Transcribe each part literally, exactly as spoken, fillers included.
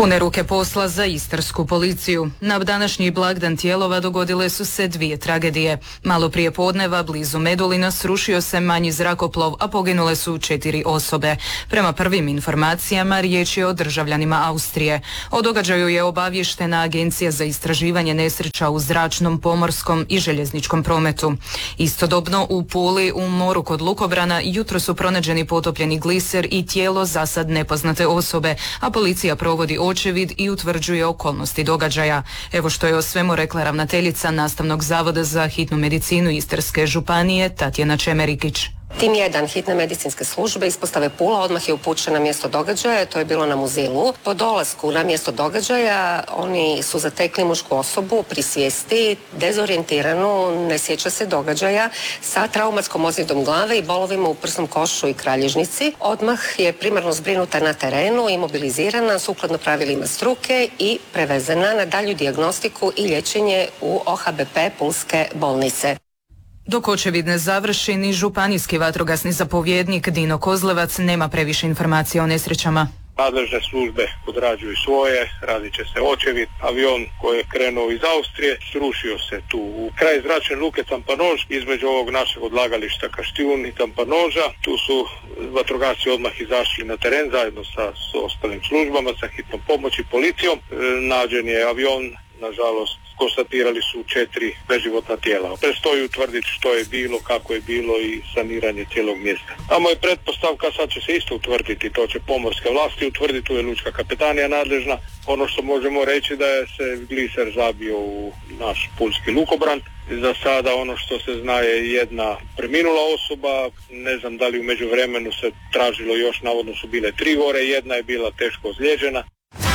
Pune ruke posla za istarsku policiju. Na današnji blagdan Tijelova dogodile su se dvije tragedije. Malo prije podneva blizu Medulina srušio se manji zrakoplov, a poginule su četiri osobe. Prema prvim informacijama riječ je o državljanima Austrije. O događaju je obavještena Agencija za istraživanje nesreća u zračnom, pomorskom i željezničkom prometu. Istodobno u Puli u moru kod Lukobrana jutro su pronađeni potopljeni gliser i tijelo zasad nepoznate osobe, a policija provodi očevid i utvrđuje okolnosti događaja. Evo što je o svemu rekla ravnateljica Nastavnog zavoda za hitnu medicinu Istarske županije Tatjana Čemerikić. Tim jedan hitne medicinske službe ispostave Pula odmah je upućen na mjesto događaja, to je bilo na Muzilu. Po dolasku na mjesto događaja oni su zatekli mušku osobu pri svijesti, dezorijentiranu, ne sjeća se događaja, sa traumatskom ozljedom glave i bolovima u prsnom košu i kralježnici. Odmah je primarno zbrinuta na terenu, imobilizirana sukladno pravilima struke i prevezena na dalju dijagnostiku i liječenje u O H B P Pulske bolnice. Dok očevid ne završi, ni županijski vatrogasni zapovjednik Dino Kozlevac nema previše informacija o nesrećama. Nadležne službe odrađuju svoje, radit će se očevid. Avion koji je krenuo iz Austrije srušio se tu u kraj zračne luke Tampanož, između ovog našeg odlagališta Kaštijun i Tampanoža. Tu su vatrogasci odmah izašli na teren zajedno sa, sa ostalim službama, sa hitnom pomoći, policijom. E, nađen je avion, nažalost konstatirali su četiri beživotna tijela. Predstoji utvrditi što je bilo, kako je bilo i saniranje cijelog mjesta. Tamo je pretpostavka, sad će se isto utvrditi, to će pomorske vlasti utvrditi, tu je lučka kapetanija nadležna. Ono što možemo reći da je se gliser zabio u naš pulski lukobran. Za sada ono što se zna je jedna preminula osoba, ne znam da li u međuvremenu se tražilo još, navodno su bile tri gore, jedna je bila teško ozlijeđena.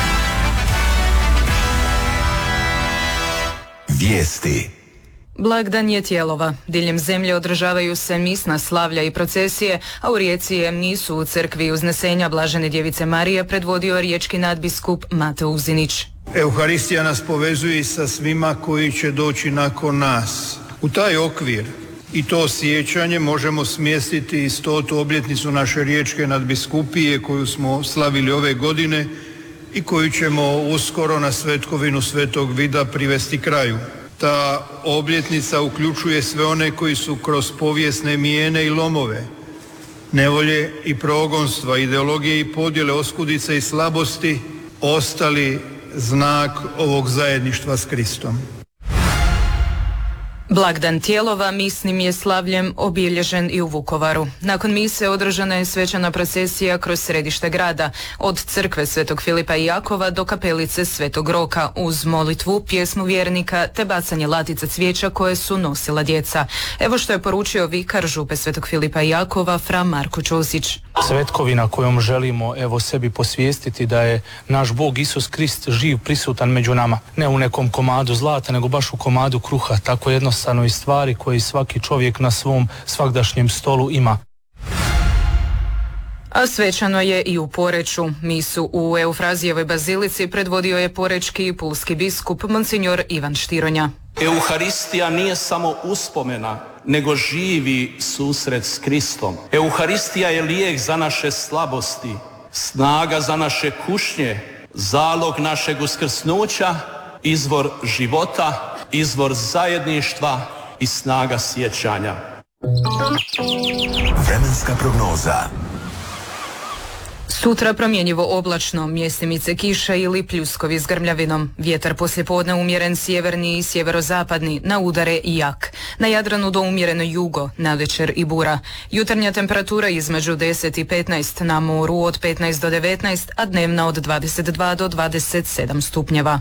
Vijesti. Blagdan je Tijelova. Diljem zemlje održavaju se misna slavlja i procesije, a u Rijeci je nisu u crkvi Uznesenja Blažene djevice Marije predvodio riječki nadbiskup Mate Uzinić. Euharistija nas povezuje sa svima koji će doći nakon nas. U taj okvir i to sjećanje možemo smjestiti i stotu obljetnicu naše riječke nadbiskupije koju smo slavili ove godine i koju ćemo uskoro na svetkovinu Svetog Vida privesti kraju. Ta obljetnica uključuje sve one koji su kroz povijesne mijene i lomove, nevolje i progonstva, ideologije i podjele, oskudice i slabosti ostali znak ovog zajedništva s Kristom. Blagdan Tijelova misnim je slavljem obilježen i u Vukovaru. Nakon mise održana je svečana procesija kroz središte grada, od crkve Svetog Filipa i Jakova do kapelice Svetog Roka, uz molitvu, pjesmu vjernika te bacanje latica cvijeća koje su nosila djeca. Evo što je poručio vikar župe Svetog Filipa i Jakova fra Marko Ćosić. Svetkovina kojom želimo evo sebi posvijestiti da je naš Bog Isus Krist živ, prisutan među nama. Ne u nekom komadu zlata, nego baš u komadu kruha, tako jednostavnoj stvari koji svaki čovjek na svom svagdašnjem stolu ima. A svečano je i u Poreču. Misu u Eufrazijevoj bazilici predvodio je porečki i pulski biskup Monsignor Ivan Štironja. Euharistija nije samo uspomena, nego živi susret s Kristom. Euharistija je lijek za naše slabosti, snaga za naše kušnje, zalog našeg uskrsnuća, izvor života, izvor zajedništva i snaga sjećanja. Vremenska prognoza. Sutra promjenjivo oblačno, mjestimice kiša ili pljuskovi s grmljavinom. Vjetar poslijepodne umjeren sjeverni i sjeverozapadni, na udare i jak. Na Jadranu do umjereno jugo, navečer i bura. Jutarnja temperatura između deset i petnaest, na moru od petnaest do devetnaest, a dnevna od dvadeset dva do dvadeset sedam stupnjeva.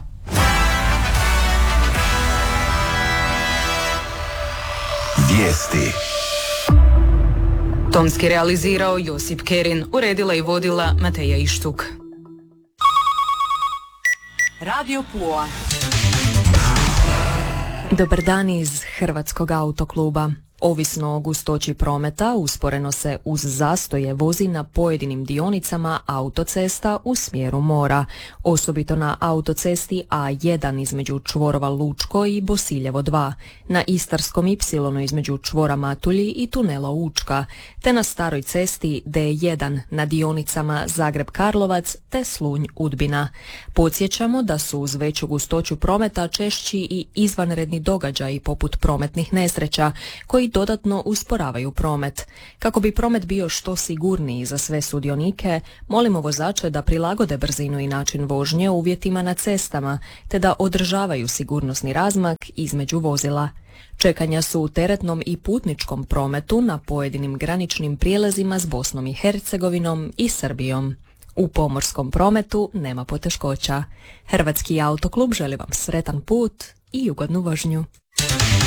Vijesti. Tonski realizirao Josip Kerin, uredila i vodila Mateja Ištuk. Radio Pula. Dobar dan iz Hrvatskog autokluba. Ovisno o gustoći prometa, usporeno se uz zastoje vozi na pojedinim dionicama autocesta u smjeru mora, osobito na autocesti A jedan između čvorova Lučko i Bosiljevo dva, na Istarskom ipsilonu između čvora Matulji i tunela Učka, te na staroj cesti D jedan na dionicama Zagreb-Karlovac te Slunj-Udbina. Podsjećamo da su uz veću gustoću prometa češći i izvanredni događaji poput prometnih nesreća, koji dodatno usporavaju promet. Kako bi promet bio što sigurniji za sve sudionike, molimo vozače da prilagode brzinu i način vožnje uvjetima na cestama, te da održavaju sigurnosni razmak između vozila. Čekanja su u teretnom i putničkom prometu na pojedinim graničnim prijelazima s Bosnom i Hercegovinom i Srbijom. U pomorskom prometu nema poteškoća. Hrvatski autoklub želi vam sretan put i ugodnu vožnju.